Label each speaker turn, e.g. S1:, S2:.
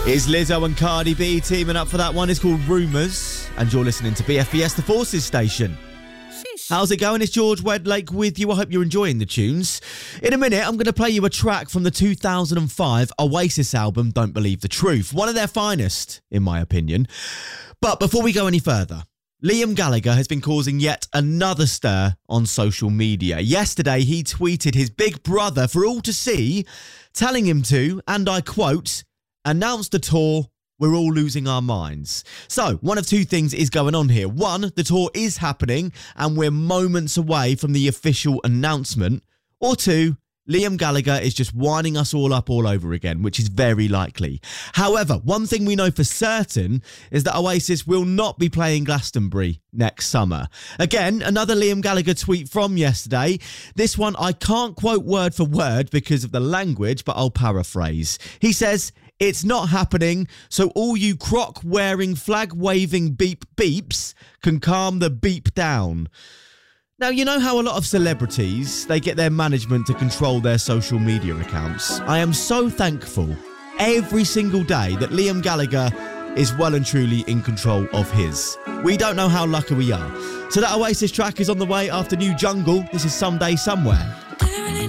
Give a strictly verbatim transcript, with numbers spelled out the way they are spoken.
S1: It's Lizzo and Cardi B teaming up for that one. It's called Rumours, and you're listening to B F B S, the Forces station. How's it going? It's George Wedlake with you. I hope you're enjoying the tunes. In a minute, I'm going to play you a track from the two thousand five Oasis album, Don't Believe the Truth. One of their finest, in my opinion. But before we go any further, Liam Gallagher has been causing yet another stir on social media. Yesterday, he tweeted his big brother for all to see, telling him to, and I quote, announce the tour, we're all losing our minds. So, one of two things is going on here. One, the tour is happening and we're moments away from the official announcement. Or two, Liam Gallagher is just winding us all up all over again, which is very likely. However, one thing we know for certain is that Oasis will not be playing Glastonbury next summer. Again, another Liam Gallagher tweet from yesterday. This one I can't quote word for word because of the language, but I'll paraphrase. He says, it's not happening, so all you croc-wearing, flag-waving beep beeps can calm the beep down. Now, you know how a lot of celebrities, they get their management to control their social media accounts? I am so thankful every single day that Liam Gallagher is well and truly in control of his. We don't know how lucky we are. So that Oasis track is on the way after New Jungle. This is Someday Somewhere.